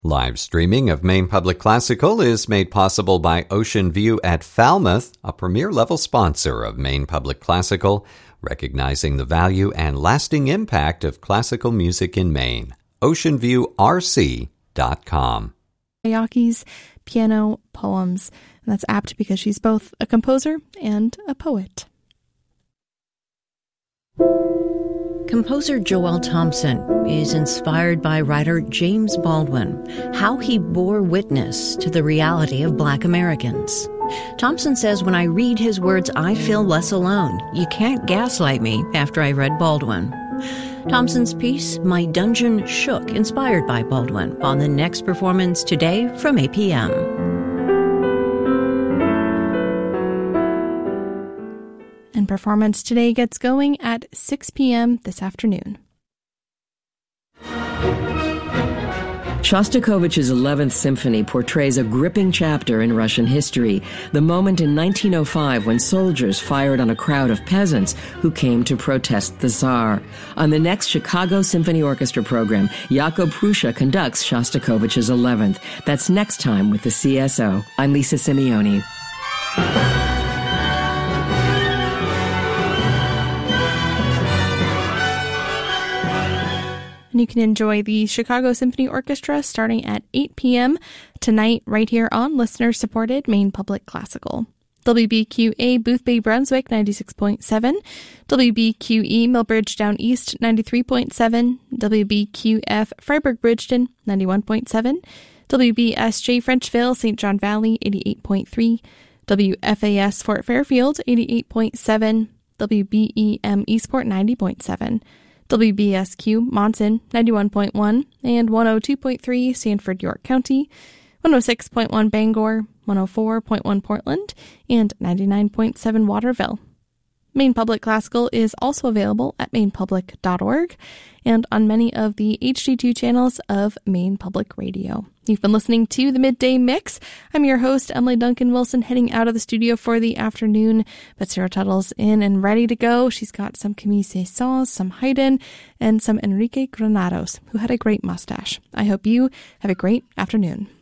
Live streaming of Maine Public Classical is made possible by Ocean View at Falmouth, a premier-level sponsor of Maine Public Classical, recognizing the value and lasting impact of classical music in Maine. OceanViewRC.com. Yaki's piano poems, and that's apt because she's both a composer and a poet. Composer Joel Thompson is inspired by writer James Baldwin, how he bore witness to the reality of Black Americans. Thompson says, when I read his words, I feel less alone. You can't gaslight me after I read Baldwin. Thompson's piece, My Dungeon Shook, inspired by Baldwin, on the next performance today from 8 p.m. And performance today gets going at 6 p.m. this afternoon. Shostakovich's 11th Symphony portrays a gripping chapter in Russian history, the moment in 1905 when soldiers fired on a crowd of peasants who came to protest the Tsar. On the next Chicago Symphony Orchestra program, Jakub Prussia conducts Shostakovich's 11th. That's next time with the CSO. I'm Lisa Simeone. And you can enjoy the Chicago Symphony Orchestra starting at 8 p.m. tonight right here on listener-supported Maine Public Classical. WBQA Boothbay Brunswick 96.7, WBQE Millbridge Down East 93.7, WBQF Freiburg Bridgeton 91.7, WBSJ Frenchville St. John Valley 88.3, WFAS Fort Fairfield 88.7, WBEM Eastport 90.7, WBSQ Monson 91.1 and 102.3 Sanford, York County, 106.1 Bangor, 104.1 Portland, and 99.7 Waterville. Maine Public Classical is also available at mainepublic.org and on many of the HD2 channels of Maine Public Radio. You've been listening to The Midday Mix. I'm your host, Emily Duncan Wilson, heading out of the studio for the afternoon, but Sarah Tuttle's in and ready to go. She's got some Camille Saint-Saëns, some Haydn, and some Enrique Granados, who had a great mustache. I hope you have a great afternoon.